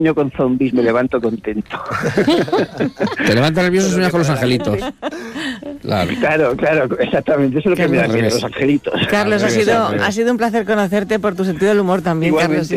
con zombies me levanto contento. Te levantas nervioso y sueñas con los angelitos. Claro, exactamente, eso es lo que me da miedo, los angelitos. Carlos, ha sido un placer conocerte por tu sentido del humor también. Igualmente. Carlos.